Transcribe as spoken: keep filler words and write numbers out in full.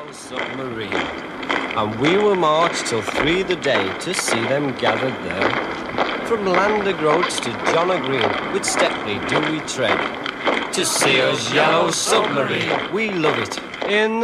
submarine, and we will march till three the day to see them gathered there. From Landergroats to John O'Green, with Stepney do we tread, to see us yellow submarine. We love it in